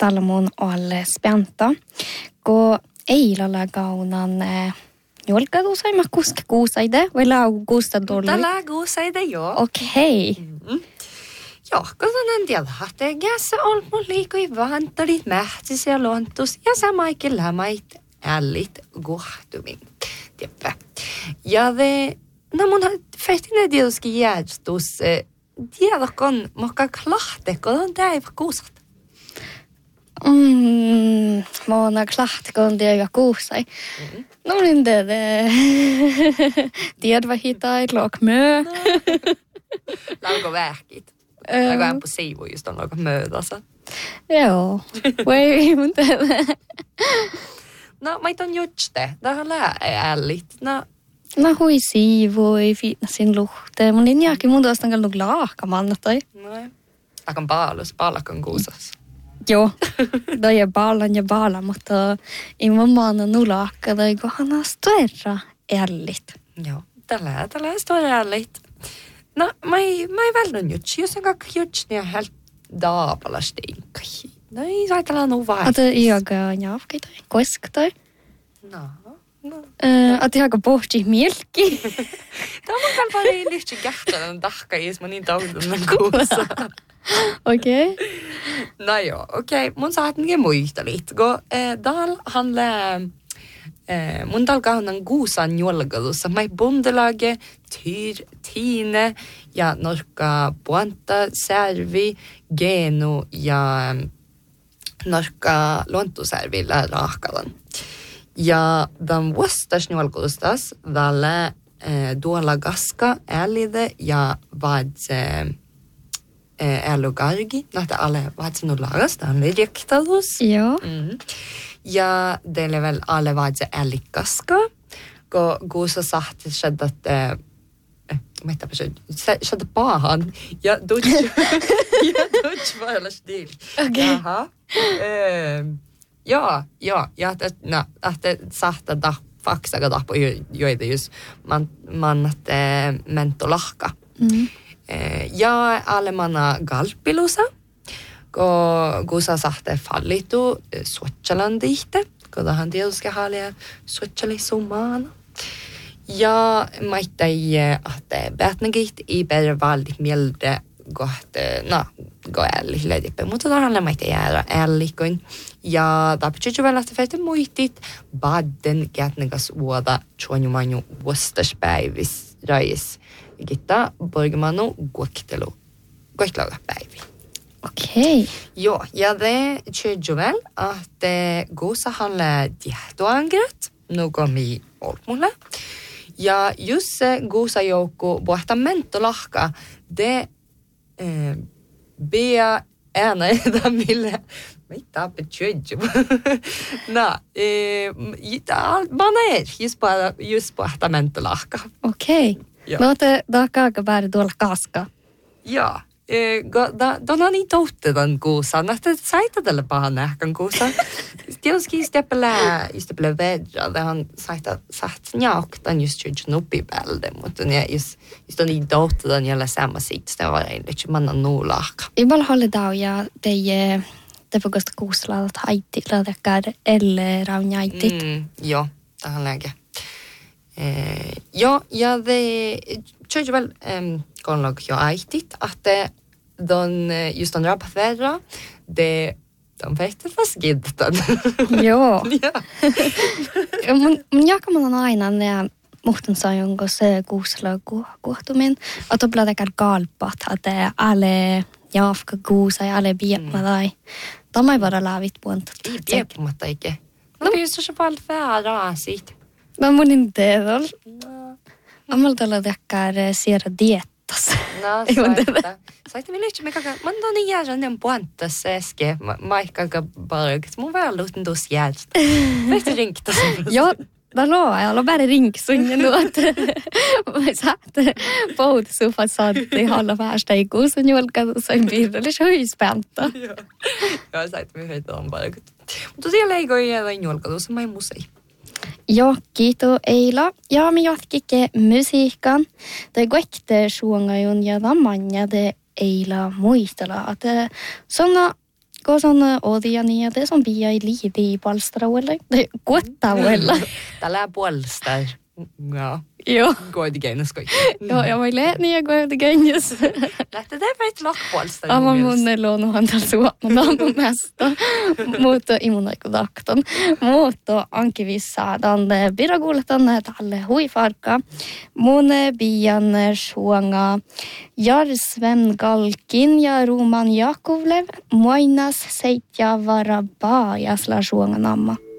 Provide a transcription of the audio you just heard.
tällä mun alle spänta. Kun eilalla kaunan julkaitusaimme kuske kuusaide vai laukuusta tuli? Tällä kuusaide, joo. Okei. Joo, katsotaan tiedä, että jässä on mun liikui vantarit, mähtis ja lontus ja samaikin lämait ällit kohtumin. Tiedäpä. Ja mun fehtinen tietysti järjestus, tiedäkon mokka klahte, kun on täivä kuusat. Mä oon klahte, kun on täivä kuusai. No niin, tiedä hitai, lok mö. Lauko vähkit. Aika ämpö siivu just on aika möötänsä. Joo, voi mutta. No, mä on jutste. Tähän ällit. No hui siivui, fitnessin luhteen. Mun linjaakin mun tuosta on kallut laahkamanna toi. No, takan paalakon kuusas. Joo, toi on paalan, mutta ei mun maana nulaakka toi kohan stuerra ällit. Joo, tällä stuerra ällit. No, mä ei välnön jutsi. Jos on kakka jutsi, niin on helt daapalasti inkai. No, ei saa tällä nuu vaan. Ata iaga jaavki toi, koisk toi. No. Ata iaga pohti mielki. Tämä on kyllä pari lyhtsä kähtälän tahka, jos mä niin taudun kuussa. Okei. No joo, okei. Mun saat niinkin muista liitko. Täällä handlaa mun talkaunan kuusan julkailussa. Mä bondelage, tiine ja norska puanta, särvi, genu ja norska luontusärvillä raahkalan. Ja tämän vuostas julkailustas tällä tuolla gaska älide ja vadse älugargi. Nähtä alle vadse nu lagas, tämä on riktaus. Joo. Ja teille väl alle vadse älikaska. Kun kuussa sahti shaddat mitäpä shaddat paahan. Ja dutch vailla stil. Okei. Jaha. Joo. Ja että sahta faksaga tahpo joita just mannatte mentolahka. Ja alle manna galpilusa. Kun sahte fallitu Suotsalan tihte. Kun tähän tietysti haalia Suotsali summaana. Ja maittai että päätnäkit i bättre valdigt mielde gå ärligt lädippe. Mutta tähän maittai jäädä ärlikkoin. Ja tämä betyder väl että fähtä muistit badden kätnäkas uoda tjuonjumanju vuostaspäivis rais. Gitta borgmanu guoktelapäivi. Okei. Joo, ja det betyder väl att gosa handlar diehtoangret. Nu kommer vi olmulle. Ja just se gosa joukko vuotta mentolahka, det bea ena edä mille. Mitä betyder? No, man just vuotta mentolahka. Okei. No te taakaaga päädy tuolla kaska. Joo. Don on niin tohtetan kuusan, että saita tälle pahan nähkän kuusan. Tietysti istepelää vedra, det on saat njauktan just nuppi päälde, mutta just on niin tohtetan jolla samma siitä, det var egentlig manna nuulahka. Ibal holidau ja te fokusta kuusalaadat haitti, laadakkaad elle raunjaitit. Joo, tähän läge. Joo, ja det betyder väl konlag jo aitit, att just on rappavädra, de fähtet var skidtan. Joo. Mun jakaman aina ne muhtan saa jonko se kuusala kuhtumin, että platekar kalpat, että alle jaafka kuusa ja alle biepmadai. Tämä ei vara laavit puolta. Ei biepmatta ikke. No just se vaan väärää siitä. Mä munin teedol. Amalta latekar siirra diettas. No, saitte vielä yhtään mikä mä oon niin jäädän puantas äsken. Mä ehkä bara mun väl lutin tuossa jäädät. Vähti rinktas. Joo, mä olen bara rinksunja nu att mä saat poudsufa saatti halla värsta i kuusen julkailussa virrallis höyspääntä. Joo, saitte me höitä on bara. Mutta siellä ei voi jäädä julkailussa, mä en musei. Joo, kiitos Eila. Ja me jatkikke musiikan. Det goikte suongajun ja damanja det Eila muistella. Että sonna kosan odiania, det som bia i lidi palstrauelle, det kuottauelle. Tällä puolestaan. Ja. Joo. Goidgeinus kaikki. Joo, ja mä leeni ja goidgeinus. Lähtee teet lokpuolestaan. Aivan mun ne luonnohan tällä suomataan mesta. Mutta immunaikudakton. Mutta ankivissa tänne pirakuuletan tälle huifarkka. Mun bian suonga Jarsven Galkin ja Roman Jakovlev. Moinas seitja varabaa jasla suonga namma.